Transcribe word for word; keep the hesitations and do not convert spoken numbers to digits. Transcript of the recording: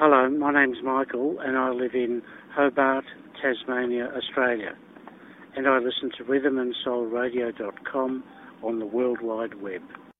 Hello, my name's Michael and I live in Hobart, Tasmania, Australia. And I listen to rhythm and soul radio dot com on the World Wide Web.